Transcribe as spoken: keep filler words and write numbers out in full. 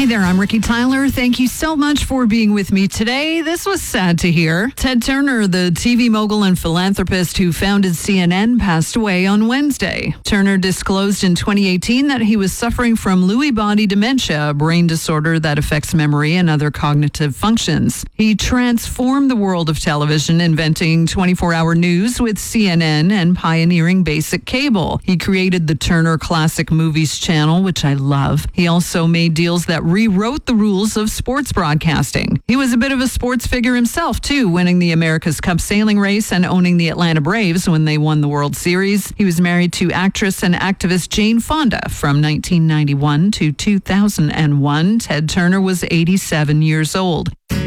Hi there, I'm Ricky Tyler. Thank you so much for being with me today. This was sad to hear. Ted Turner, the T V mogul and philanthropist who founded C N N, passed away on Wednesday. Turner disclosed in twenty eighteen that he was suffering from Lewy body dementia, a brain disorder that affects memory and other cognitive functions. He transformed the world of television, inventing twenty-four hour news with C N N and pioneering basic cable. He created the Turner Classic Movies channel, which I love. He also made deals that rewrote the rules of sports broadcasting. He was a bit of a sports figure himself, too, winning the America's Cup sailing race and owning the Atlanta Braves when they won the World Series. He was married to actress and activist Jane Fonda from nineteen ninety-one to two thousand one. Ted Turner was eighty-seven years old.